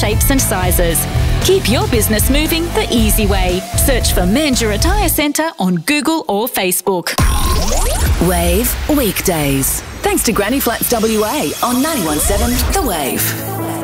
shapes and sizes. Keep your business moving the easy way. Search for Mandurah Tyre Centre on Google or Facebook. Wave Weekdays. Thanks to Granny Flats WA on 91.7 The Wave.